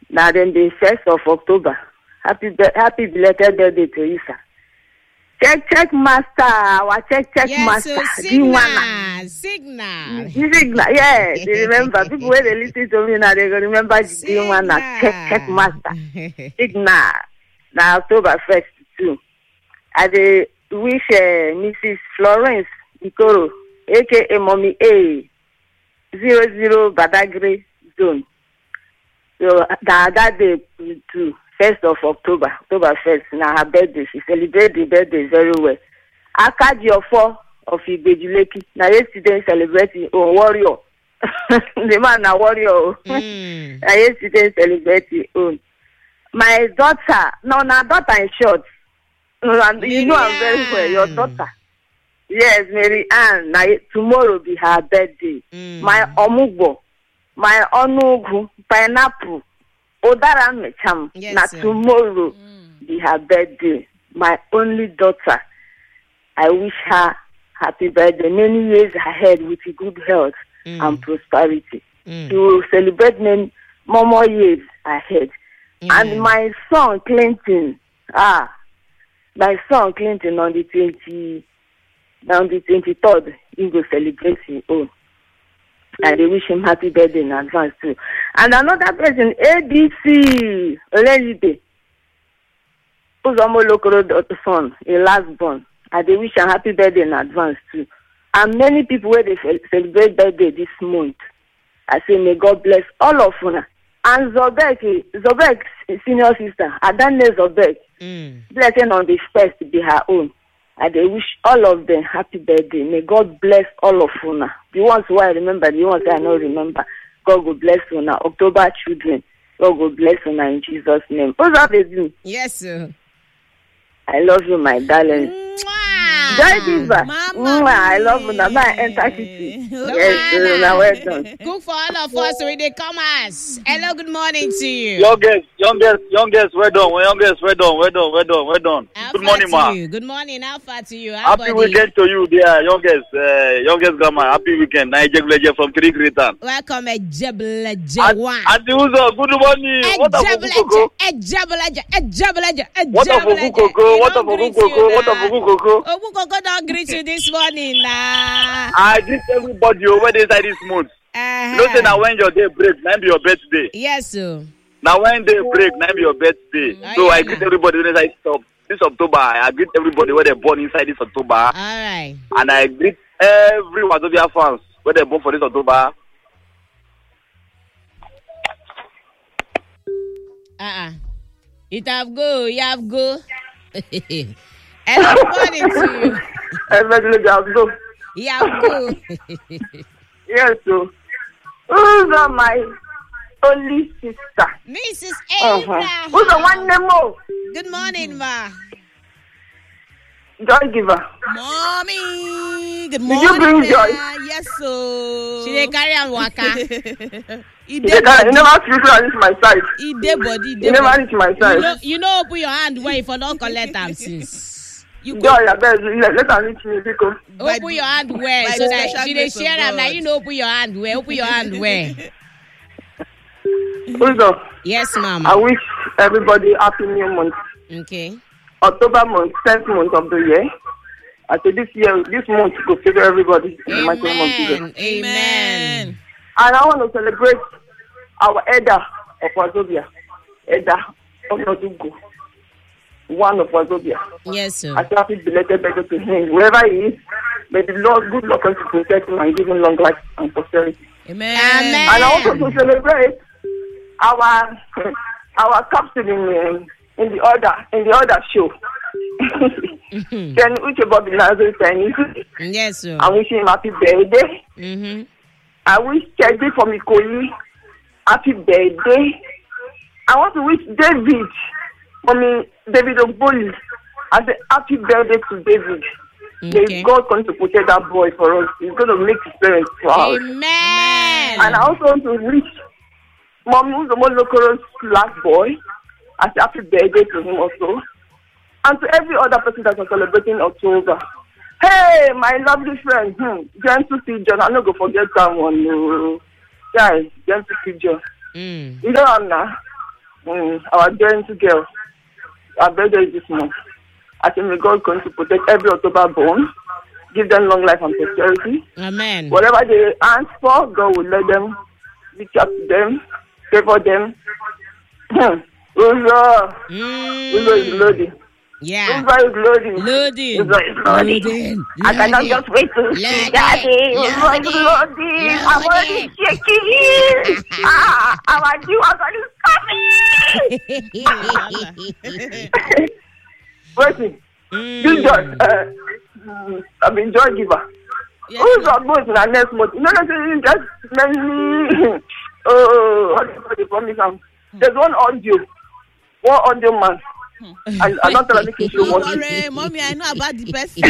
Now then the 1st of October. Happy belated birthday to you, sir. Check master, our check master. Signal. Yes, you remember. People when they listen to me now, they gonna remember Signal. Check master. Signal. Now October 1st too. I wish Mrs. Florence Ikoro, aka Mommy A, 00 Badagry Zone. So that day too. 1st of October 1st, now her birthday. She celebrated the birthday very well. Akajiofo of Ibejuleki. Now yesterday celebrating warrior. The man a warrior. Now yesterday celebrating own. My daughter, daughter in short. You know I'm very well. Your daughter. Yes, Mary Ann. Now tomorrow be her birthday. My omugbo, my onugu, pineapple. Odara Mecham, tomorrow be her birthday. My only daughter. I wish her happy birthday. Many years ahead with good health and prosperity. She will celebrate many more years ahead. And my son Clinton, on the 23rd, he will celebrate his own. And they wish him happy birthday in advance too. And another person, ABC Olejide, who's almost local son, a last born. And they wish him happy birthday in advance too. And many people where they celebrate birthday this month. I say may God bless all of you. And Zobek, senior sister, Adane Zobek, blessing on the 1st be her own. And they wish all of them happy birthday. May God bless all of you. The ones who I remember, the ones I don't remember. God will bless you. October children. God will bless you in Jesus' name. What's up, baby? Yes, sir. I love you, my darling. Joy Diva. I love you. Now my enter city. Yes, now well done. Good for all of us. We they come us. Hello, good morning to you. Youngest, well done. Well done. Good morning, ma. Good morning, Alpha to you. Happy weekend to you, dear youngest grandma. Happy weekend. Ejebleje from Three Greater. Welcome, Ejebleje one. Auntie Uzo, good morning. What of Okukoko? Ejebleje. What of Okukoko? What of Okukoko? Okukoko don't greet you this morning, nah. I greet everybody over there inside this month. You know, say now when your day break, now be your birthday. Yes, sir. Now when they break, now be your birthday. So I greet everybody inside this October. I greet everybody where they're born inside this October. All right. And I greet every one of your fans where they're born for this October. You have go. Hello, good morning to you. Everybody Yeah, go. Yes, so. Who's my only sister? Mrs. Abraham. Who's the one name more? Good morning, ma. Joy Giver. Mommy. Good Did morning. you bring joy? Yes, so. She dey carry am waka. You never reach my side. You never reach my side. You know, open your hand where if you don't collect them since. Joy, I beg you, let her reach me because. Open your hand where so that she dey share them. Now you know, open your hand where. Open your hand where. Uzo. Yes, ma'am. I wish everybody happy new month. Okay. October month, 10th month of the year. I say this month will favor everybody. Amen. And I want to celebrate our elder of Wazobia. Elder of Nodugo. One of Wazobia. Yes, sir. I say happy belated birthday to him. Wherever he is, may the Lord good luck and to protect him and give him long life and prosperity. Amen. And I want to celebrate our captain in the other show. Then Uche Bobby Nazareth Chinese. Yes, sir. I wish him happy birthday. I wish Teddy from Ikoyi happy birthday. I want to wish David Ogboli, I say happy birthday to David. May God continue to protect that boy for us. He's going to make his parents proud. Amen. And I also want to wish Mommy, who's the most local last boy, I say happy birthday to him also. And to every other person that is celebrating October. Hey, my lovely friend, Gentle C. John, I'm not going to forget that one. Guys, Gentle C. John. You know, Anna, our gentle girl. Our birthday is this month. I think may God going to protect every October born, give them long life and prosperity. Amen. Whatever they ask for, God will let them reach out to them, favor them. Uzo is loading. Yeah. Uzo is loading. Loading. Uzo is loading. I cannot just wait to see Daddy. Uzo is loading. I'm already shaking. Our God is coming. Wait. You just, I'm enjoying giver. Who's our boss in our next month? No, just mainly. How do you promise? There's one audio man. I'm not telling you what. Mommy, I know about the person.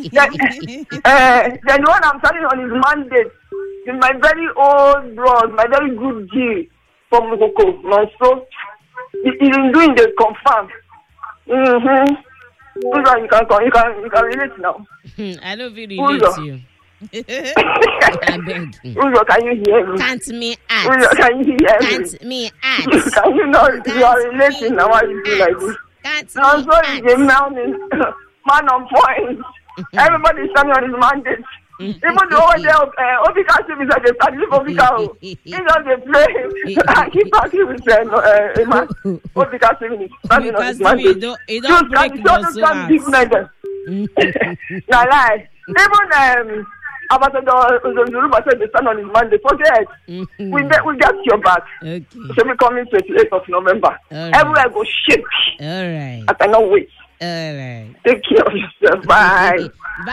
Then when I'm starting on his mandate, in my very old bros, my very good G from Mokoko, so he's doing the confirm. You can relate now. I don't really relate to you. I beg you. Uzo, can you hear me? Can't me act. Uzo, can you hear me? Can't me act. Can you know you are relating now? Why you do like this? Can't No, me so he's a man on point. Everybody's standing on his mandate. Even though over there, Obika Sim is at the start, leave Obika. He just a play. I keep talking with Obika Sim is standing on his mandate. It don't break no so hard. Now, lie. Even Ambassador Zoruba said they stand on his mandate. Forget. We get your back. Okay. So we coming 28th of November. Right. Everywhere go shake. All right. I cannot wait. All right. Take care of yourself. Bye.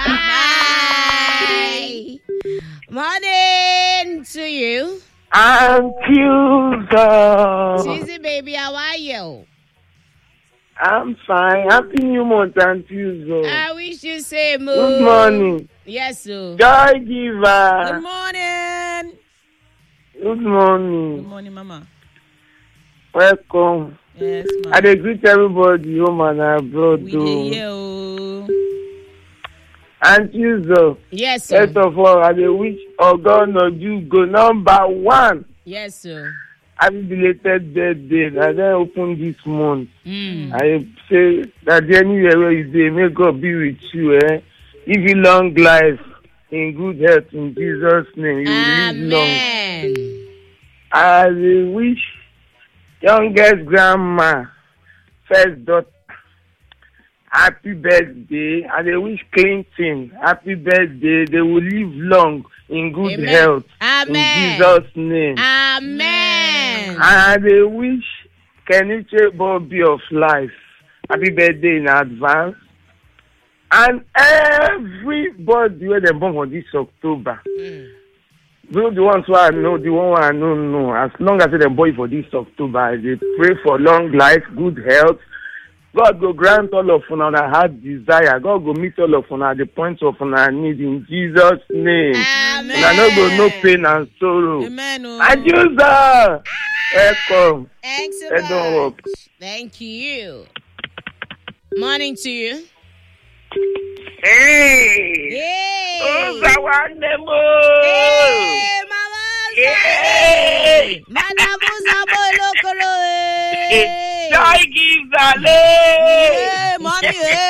Bye. Morning to you. And Tuesday. Susie, baby, how are you? I'm fine. Happy New Month, and Tuesday. I wish you same. Good morning. Yes, sir. Joy giver. Good morning. Good morning. Good morning, Mama. Welcome. Yes, I ma'am. dey greet everybody home and abroad. We dey here, oh. And Tuesday. Yes, sir. First of all, I dey wish Ogono you go number 1. Yes, sir. Happy belated birthday. I then open this month. I say that anywhere where you dey, may God be with you. Give you long life in good health in Jesus' name. You will live long. Amen. I will wish youngest grandma, first daughter, happy birthday. And I wish Clinton happy birthday. They will live long in good Amen. health. Amen. In Jesus' name. Amen. And I wish Keniche Bobby of life happy birthday in advance. And everybody where they born on this October. Those the ones who I know, the one who I don't know. As long as they born for this October, they pray for long life, good health. God go grant all of una heart desire. God go meet all of una at the point of una need in Jesus' name. Amen. And I no go no pain and sorrow. Amen. Oh. And Jesus, welcome. Thanks so Don't much. work. Thank you. Morning to you. Hey. Yay. Oh, Zawanemo. Hey, Mama. Hey. Madame Zabo Lokolo. Joy gives a Hey, mommy.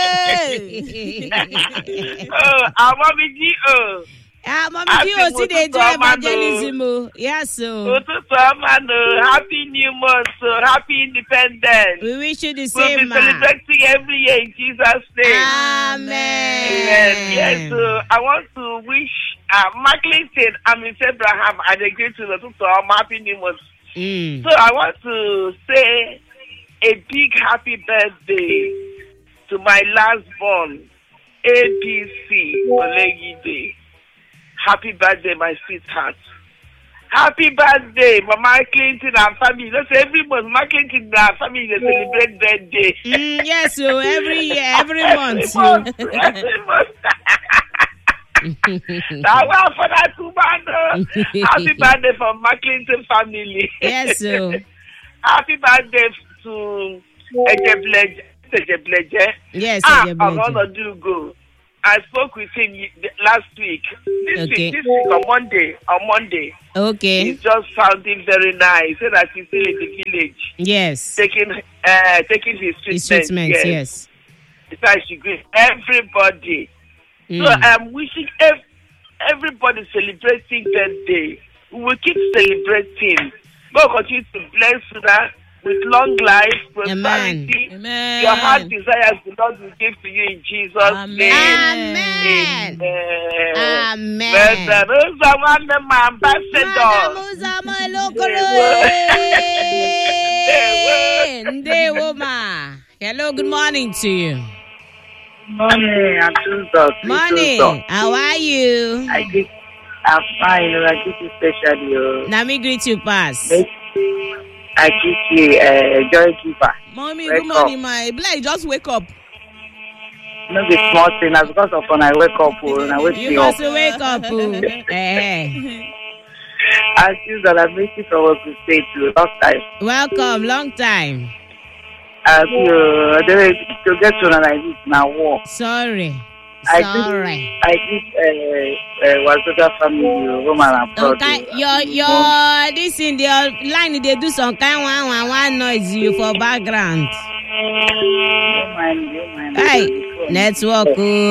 Hey. Mommy G. Mommy, you see they do evangelism. Yes, so. Happy New Month, happy Independence. We wish you the We'll same, be ma. celebrating every year in Jesus' name. Amen. Yes, I want to wish Mark Clinton and Miss Abraham and the great to happy New Month. So I want to say a big happy birthday to my last born, APC Olegide. Happy birthday, my sweetheart. Happy birthday, Mama Clinton and family. That's every month. Mama Clinton and her family they celebrate birthday. Yes, so every year, every month. So. Every month. Now, for that happy birthday from Mama Clinton family. Yes, so. Happy birthday to Ejebleje. Yes, I'm gonna do go. I spoke with him last week. This week on Monday. Okay. He's just sounding very nice. He said that he's still in the village. Yes. Taking his treatment. His treatment, yes. So I should greet everybody. So I'm wishing everybody celebrating birthday. We will keep celebrating. God continue to bless you with long life, prosperity. Amen. Your heart desires the Lord will give to you in Jesus' name. Amen. Amen. Hello, good morning to you. Morning, I'm Tuesday. Morning. How are you? I'm fine. I greet you specially. Let me greet you, pass. I greet you, Joy Giver. Mommy, Wake good morning, my. Blake, just wake up. No be small thing. That's because of when I wake up and I wake You me up. must wake up. I choose that I'm making someone to stay to long time. Welcome, long time. To get to another now walk. Sorry. I greet Wazobia family, Roman and Prod. Okay, your this in the line they do some kind one noise you for background. Hey, network.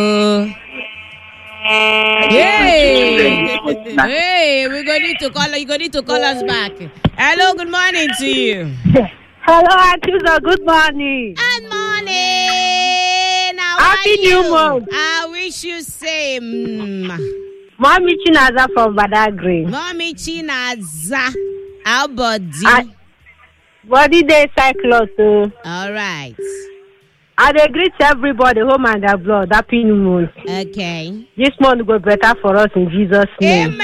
Hey, we gonna need to call. You gonna need to call us back. Hello, good morning to you. Hello, Atuza. Good morning. Good morning. How Happy are New you? Month. I wish you same. Mommy Chinaza from Badagry. Mommy Chinaza. How about you? Body day cyclone. All right. I dey greet everybody home and abroad. Happy New Month. Okay. This month will go better for us in Jesus' name.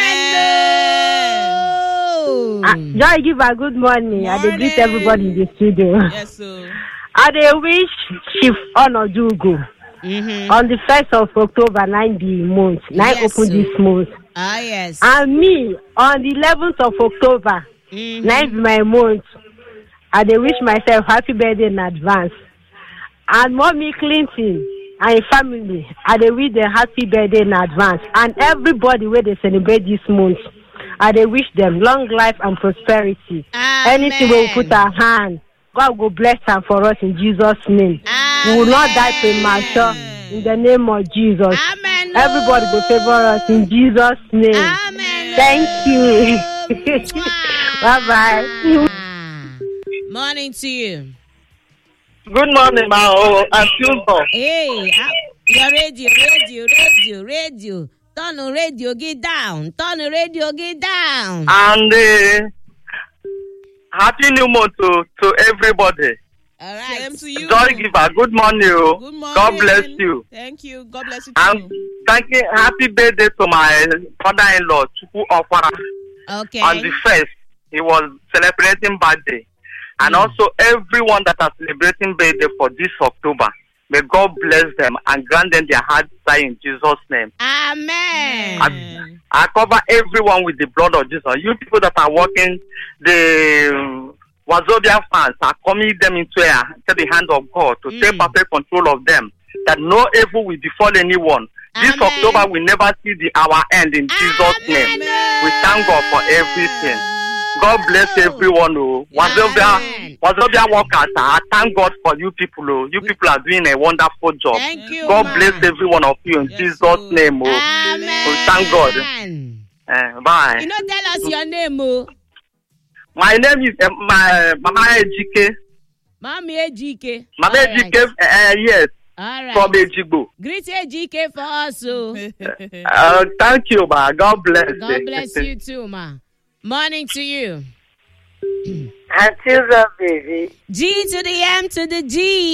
Amen. Joy give a good morning. I dey greet everybody in the studio. Yes, sir. I dey wish Chief Onojugo on the 1st of October, 9 the month. 9 Yes, open this month. Ah, yes. And me on the 11th of October, 9 be my month. I dey wish myself happy birthday in advance. And Mommy Clinton and family, I dey wish them happy birthday in advance. And everybody where they celebrate this month, I dey wish them long life and prosperity. Amen. Anything we will put our hand, God will bless them for us in Jesus' name. Amen. We will not die premature in the name of Jesus. Amen. Everybody will favor us in Jesus' name. Amen. Thank you. Bye-bye. Morning to you. Good morning, ma. I'm Tuesday. Hey, your radio. Turn the radio, get down. And happy new month to everybody. All right. Same to you. Joy Giver, good morning. Good morning. God bless you. Thank you. God bless you And too. thank you. Happy birthday to my father-in-law, Chuku Ofara. Okay. On the 1st, he was celebrating birthday. And also everyone that are celebrating birthday for this October, may God bless them and grant them their heart's desire in Jesus' name. Amen. I cover everyone with the blood of Jesus. You people that are working, the Wazobia fans are coming them into the hand of God to take perfect control of them, that no evil will befall anyone. This Amen. October will never see our end in Jesus' name. We thank God for everything. God bless everyone. Wazobia workers, I thank God for you people. You people are doing a wonderful job. Thank you, God ma. bless every one of you in Jesus' name. Amen. We thank God. Bye. You know, tell us your name, My name is Mama Ejike. Mommy Ejike. Mama All Ejike, right. yes, All right. from Ejigbo. Greet Ejike for us. Thank you, ma. God bless. God bless you too, ma. Morning to you. Until the baby. G to the M to the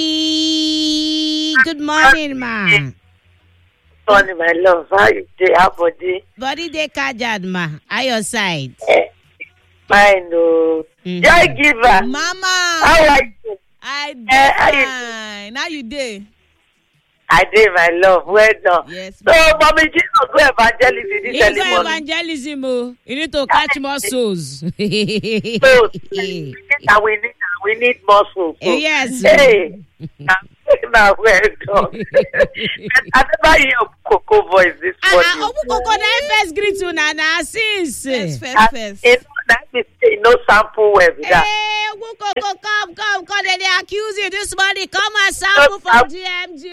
G. Good morning, ma. Morning, my love. How you doing? How body? Body de kajad, ma. At your side. Fine, no. Joy Giver. Mama. How are you? I fine. Now you did. I did, my love. Well done. Yes. So, Mommy Jesus, go evangelism this It's early morning. evangelism. You need to catch more souls. So, and we need more souls. Yes. Hey, now well done. I never hear Coco voice this morning. Coco, na first greet you na since. First. That is no sample well. Hey, Coco, come. They accuse you this morning. Come and sample from GMG.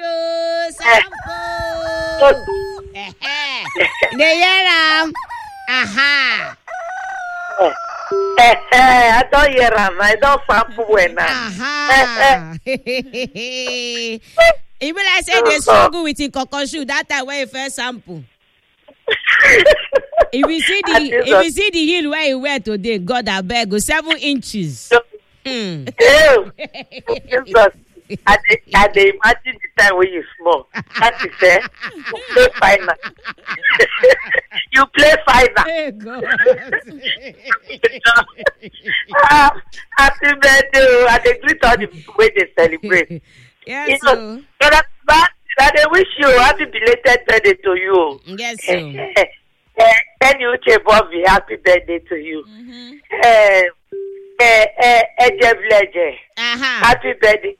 Sample. They hear aha. I don't hear him. I don't sample well now. Aha. Even I say they struggle with the Coco shoe that time when you first sample. If you see the heel where you wear today, God I beg you 7 inches. Jesus. I imagine the time when you smoke. That is it. You play final. You play final. Hey God. Happy birthday. And they greet all the people when they celebrate. Yes, so they wish you happy belated birthday to you. Yes, sir. Thank you, Bobby. Happy birthday to you. Happy birthday.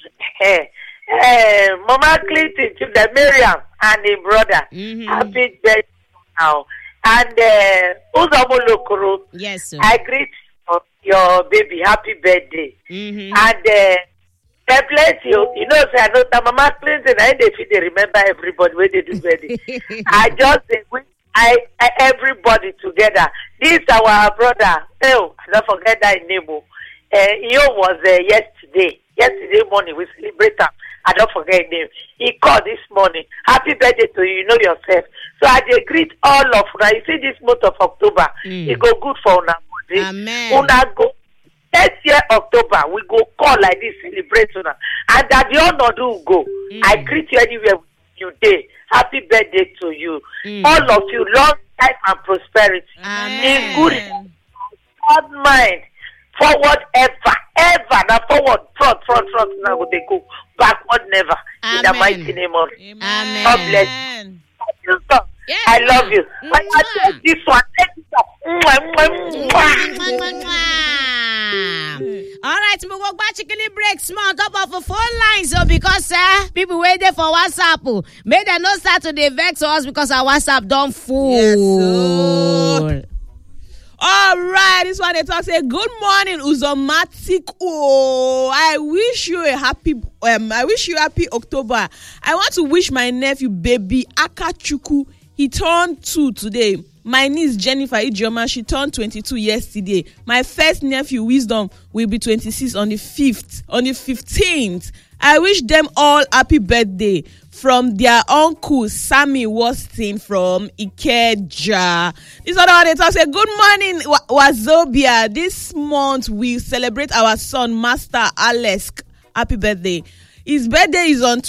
Mama Clinton, the Miriam and the brother. Happy birthday now. And Uzamulokuru. Yes, sir. I greet your baby. Happy birthday. And God bless you. You know, say I know that Mama Clinton, they remember everybody when they do birthday. I just wish everybody together. This our brother. Oh, don't forget that name. He was yesterday. Yesterday morning we celebrate him. I don't forget his name. He called this morning. Happy birthday to you. You know yourself. So I greet all of you. You see this month of October. It go good for una body. Amen. Una go. Next year October we go call like this celebrate una. And that the honor do go. I greet you anywhere you day. Happy birthday to you. All of you, long life and prosperity. Amen. In good mind. Forward ever. Now forward, front. Now they go backward never. Amen. In the mighty name of Amen. God bless you. Yeah. I love you. I take this one. All right, we go back chicken break small top of a phone line. So because people waiting for WhatsApp, may they not start to vex us because our WhatsApp don't full. Yes, all right, this one they talk say good morning Uzomatic. Oh, I wish you happy October. I want to wish my nephew baby Akachuku. He turned 2 today. My niece Jennifer Ijoma, she turned 22 yesterday. My first nephew Wisdom will be 26 on the 15th. I wish them all happy birthday from their uncle Sammy Waston from Ikeja. This other one they talk say good morning Wazobia. This month we celebrate our son Master Alex. Happy birthday. His birthday is on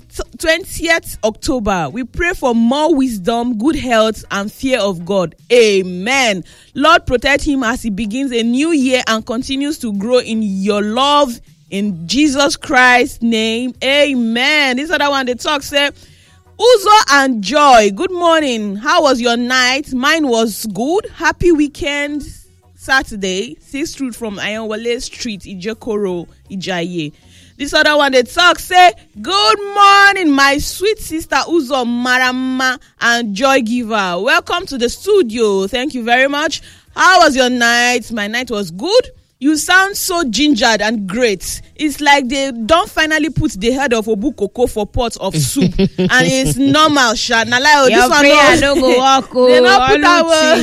20th October. We pray for more wisdom, good health, and fear of God. Amen. Lord, protect him as he begins a new year and continues to grow in your love. In Jesus Christ's name, amen. This other one, they talk, say, Uzo and Joy, good morning. How was your night? Mine was good. Happy weekend. Saturday, 6th Route from Ayonwale Street, Ijekoro, Ijaye. This other one, they talk, say, good morning, my sweet sister Uzo Marama and Joy Giver. Welcome to the studio. Thank you very much. How was your night? My night was good. You sound so gingered and great. It's like they don't finally put the head of Obu Koko for pot of soup. And it's normal, Sha. Nalayo, your this prayer don't go walk. They not put our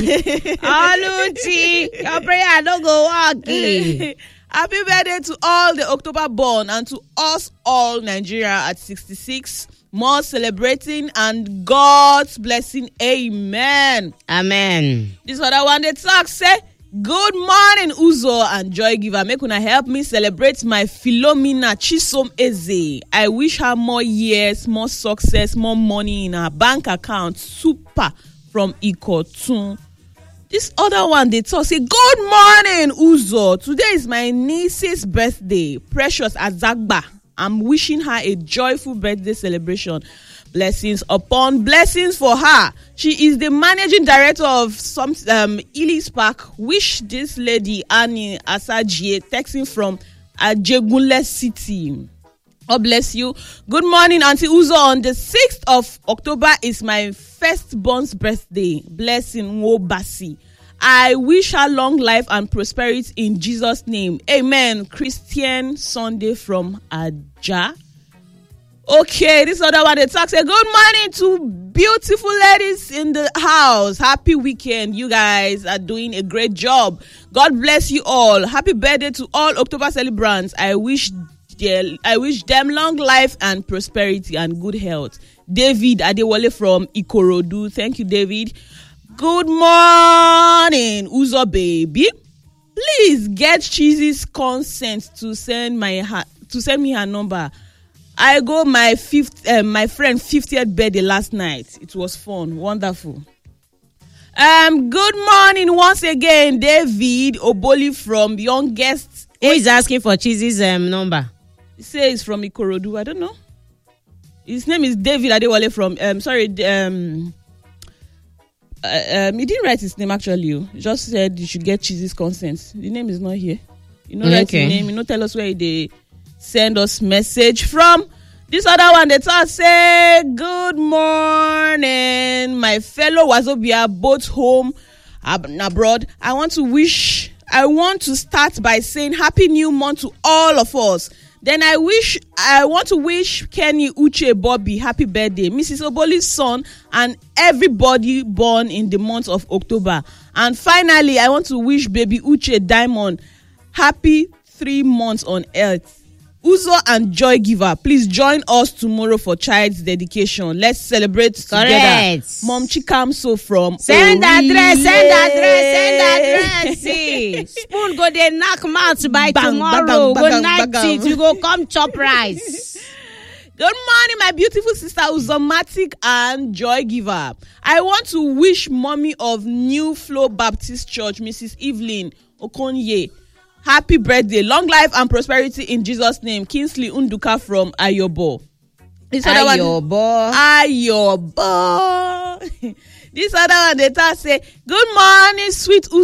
Oluchi. Your prayer don't go walk. Happy birthday to all the October born and to us all Nigeria at 66. More celebrating and God's blessing. Amen. Amen. This other one they talk say, good morning Uzo and Joy Giver. Make una help me celebrate my Philomena Chisom Eze. I wish her more years, more success, more money in her bank account. Super from Ikotun. This other one, they talk, say, good morning, Uzo. Today is my niece's birthday, Precious Azagba. I'm wishing her a joyful birthday celebration. Blessings upon blessings for her. She is the managing director of some Ellis Park. Wish this lady, Annie Asajie, texting from Ajegunle City. God bless you. Good morning, Auntie Uzo. On the 6th of October is my firstborn's birthday. Blessing Wobasi. I wish her long life and prosperity in Jesus' name. Amen. Christian Sunday from Aja. Okay, this other one, they talk, say, good morning to beautiful ladies in the house. Happy weekend. You guys are doing a great job. God bless you all. Happy birthday to all October celebrants. I wish them long life and prosperity and good health. David Adewale from Ikorodu. Thank you, David. Good morning, Uzo baby. Please get Cheesy's consent to send me her number. I go my friend 50th birthday last night. It was fun, wonderful. Good morning once again, David Oboli from Youngest. Who is asking for Cheesy's number? He says from Ikorodu. I don't know. His name is David Adewale from he didn't write his name actually. He just said you should get Cheesy's consent. The name is not here. You know, write his name. You know, tell us where they send us message from. This other one, they talk, say, good morning, my fellow Wazobia, both home and abroad. I want to start by saying happy new month to all of us. Then I want to wish Kenny Uche Bobby happy birthday, Mrs. Oboli's son, and everybody born in the month of October. And finally, I want to wish baby Uche Diamond happy 3 months on earth. Uzo and Joy Giver, please join us tomorrow for child's dedication. Let's celebrate together. Mom Chikamso from Send address. See, spoon go dey knock mouth by tomorrow. Good night, teeth. You go come chop rice. Good morning, my beautiful sister Uzomatic and Joy Giver. I want to wish mommy of New Flow Baptist Church, Mrs. Evelyn Okonye, happy birthday, long life and prosperity in Jesus' name. Kingsley Unduka from Ayobo. This other one, This other one, they say, good morning, sweet Uzo.